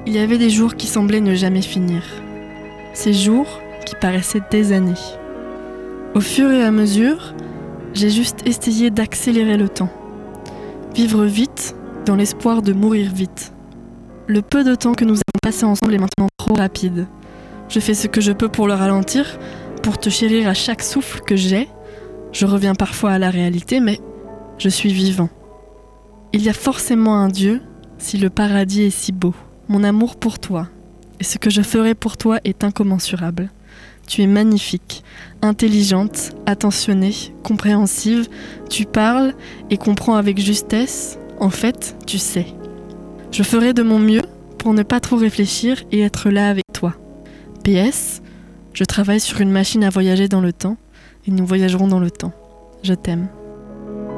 Il y avait des jours qui semblaient ne jamais finir. Ces jours qui paraissaient des années. Au fur et à mesure, j'ai juste essayé d'accélérer le temps. Vivre vite, dans l'espoir de mourir vite. Le peu de temps que nous avons passé ensemble est maintenant trop rapide. Je fais ce que je peux pour le ralentir, pour te chérir à chaque souffle que j'ai. Je reviens parfois à la réalité, mais je suis vivant. Il y a forcément un Dieu, si le paradis est si beau. Mon amour pour toi, et ce que je ferai pour toi est incommensurable. Tu es magnifique, intelligente, attentionnée, compréhensive. Tu parles et comprends avec justesse. En fait, tu sais. Je ferai de mon mieux pour ne pas trop réfléchir et être là avec toi. PS, je travaille sur une machine à voyager dans le temps et nous voyagerons dans le temps. Je t'aime.